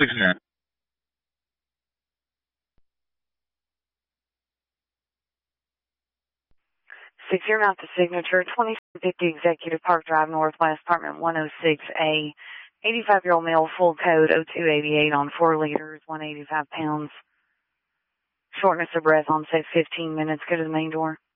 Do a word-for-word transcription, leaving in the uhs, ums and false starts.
Six zero. Six zero out to signature, twenty-seven fifty Executive Park Drive Northwest, apartment one oh six A. eighty-five-year-old male, full code, oh two eighty-eight on four liters, one hundred eighty-five pounds. Shortness of breath, on set fifteen minutes. Go to the main door.